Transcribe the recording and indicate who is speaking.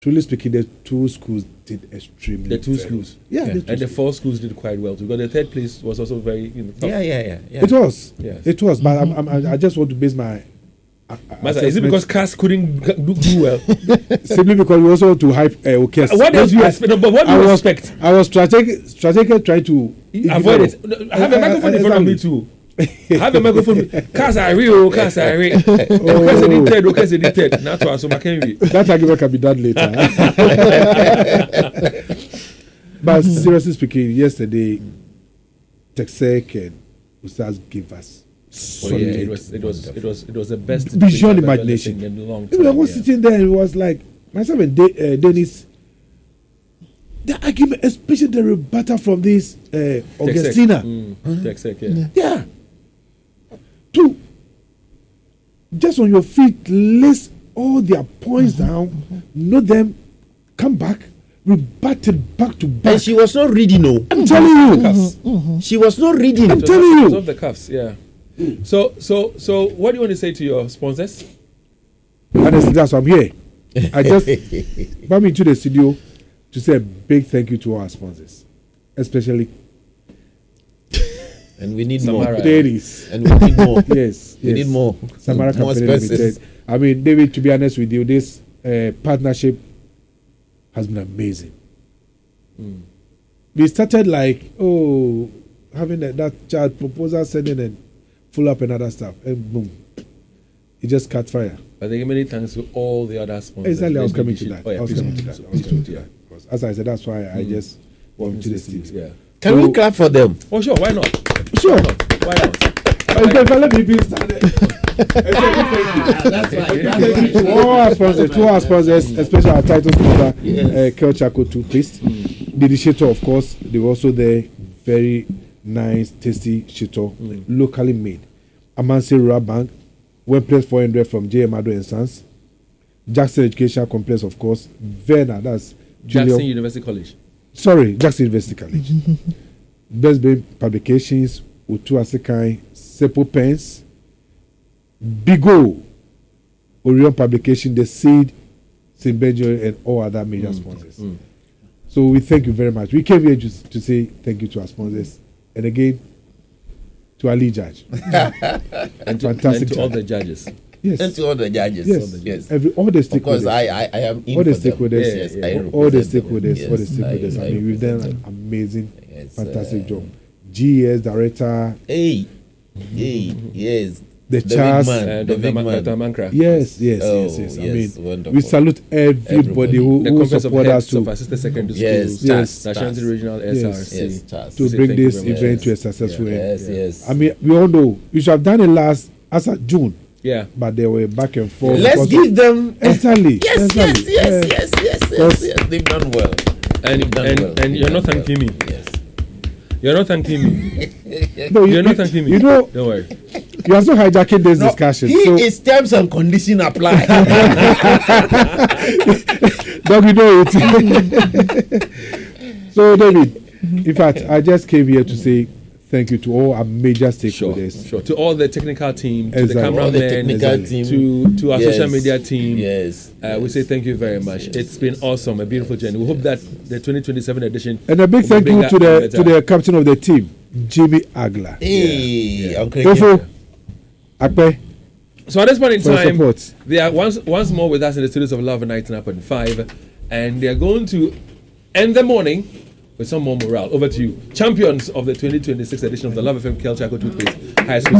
Speaker 1: truly speaking, the two schools did extremely
Speaker 2: The two
Speaker 1: well.
Speaker 2: schools.
Speaker 1: Yeah,
Speaker 2: And the four schools did quite well too. Because the third place was also very tough.
Speaker 3: Yeah.
Speaker 1: It was.
Speaker 2: Yes.
Speaker 1: It was. But I just want to base my
Speaker 2: Master, is it because Cass couldn't do well?
Speaker 1: simply because we also want to hype Okes.
Speaker 2: What else do you expect? No, but what do you expect?
Speaker 1: I was strategic trying to
Speaker 2: Avoid it. Have a microphone in front of me too. Have a microphone. Cass I real, Cass I real. Okes edited. Not to us, so I can read.
Speaker 1: That argument can be done later. But seriously speaking, yesterday, Texek and Ustaz gave us.
Speaker 2: Oh, yeah, it was the best
Speaker 1: beyond
Speaker 2: I've ever
Speaker 1: imagination.
Speaker 2: listened in a long
Speaker 1: I
Speaker 2: time.
Speaker 1: was sitting there and it was like myself and Dennis. The argument, especially the rebuttal from this Augustina.
Speaker 2: Texek,
Speaker 1: Yeah. To just on your feet, list all their points down, know them, come back, rebut it back to back.
Speaker 3: And she was not reading, no.
Speaker 1: I'm telling you.
Speaker 3: She was not reading.
Speaker 1: I'm telling you.
Speaker 2: It's off the cuffs, yeah. So what do you want to say to your sponsors?
Speaker 1: Honestly, that's why I'm here. I just brought me into the studio to say a big thank you to our sponsors, especially
Speaker 3: and we need
Speaker 2: Samara.
Speaker 3: more.
Speaker 1: ladies.
Speaker 3: And we need more.
Speaker 1: Yes,
Speaker 3: We need more.
Speaker 1: Samara
Speaker 3: More
Speaker 1: Company
Speaker 3: spaces.
Speaker 1: Limited. I mean, David, to be honest with you, this partnership has been amazing. We started like, having that child proposal, sending and full up and other stuff, and boom, it just caught fire.
Speaker 2: But thank you many thanks to all the other sponsors.
Speaker 1: Exactly, I was coming to
Speaker 2: Please
Speaker 1: that.
Speaker 2: do. Oh, yeah,
Speaker 1: I was
Speaker 2: please
Speaker 1: coming to
Speaker 2: do.
Speaker 1: that. I was coming to that. Because, as I said, that's why I just went to the studio.
Speaker 2: Yeah.
Speaker 3: Can we clap for them?
Speaker 2: Oh sure, why not?
Speaker 1: Sure.
Speaker 2: Why not?
Speaker 1: Okay, let me be started. To all our sponsors, especially our title sponsor, Kel Chaco toothpaste. The initiator, of course, they were also there. Very nice, tasty shito, locally made. Amansi Rural Bank, Workplace 400 from J. Amado and Sons. Jackson Education Complex, of course. Verna, that's
Speaker 2: Jackson University College.
Speaker 1: Sorry, Jackson University College. Best Bay Publications, Utu Asekai, Sepo Pens, Bigo, Orion Publication, The Seed, St. Benjamin, and all other major sponsors. So we thank you very much. We came here just to say thank you to our sponsors. And again, to our lead judge.
Speaker 2: and to all the judges.
Speaker 1: Yes.
Speaker 3: And to all the judges.
Speaker 1: Yes. All the stakeholders.
Speaker 3: Because I am in
Speaker 1: all the
Speaker 3: for them.
Speaker 1: stakeholders.
Speaker 3: Yes,
Speaker 1: all the stakeholders.
Speaker 3: Yes,
Speaker 1: all the stakeholders. I mean, we've done an amazing, fantastic job. GES director.
Speaker 3: Yes.
Speaker 1: The Charles.
Speaker 2: The big man.
Speaker 1: Yes. I mean,
Speaker 3: wonderful.
Speaker 1: we salute everybody who support us to
Speaker 2: assistant secondary
Speaker 3: schools.
Speaker 2: National Regional SRC.
Speaker 1: To bring this event to a successful end.
Speaker 3: Yes.
Speaker 1: I mean, we all know we should have done it last as of June.
Speaker 2: Yeah.
Speaker 1: But they were back and forth.
Speaker 3: Let's give them
Speaker 1: exactly.
Speaker 3: Yes. They've done well.
Speaker 2: And you're not thanking me.
Speaker 3: Yes.
Speaker 2: You're not thanking me.
Speaker 1: No,
Speaker 2: you're not thanking me.
Speaker 1: You know,
Speaker 2: don't worry.
Speaker 1: You are so hijacking this discussion.
Speaker 3: Is terms and conditions apply.
Speaker 1: Don't you know it? So, David, in fact, I just came here to say thank you to all our major stakeholders.
Speaker 2: Sure. To all the technical team, to
Speaker 1: exactly.
Speaker 2: the cameramen,
Speaker 3: team,
Speaker 2: to our social media team.
Speaker 3: Yes.
Speaker 2: We say thank you very much. It's been awesome, a beautiful journey. We hope that the 2027 edition.
Speaker 1: And a big thank you to the captain of the team, Jimmy Agla.
Speaker 3: Hey, Uncle.
Speaker 2: So at this point in time, they are once more with us in the studios of Love 99.5, and they are going to end the morning with some more morale. Over to you, champions of the 2026 edition of the Love FM Kel Chaco Toothpaste High School.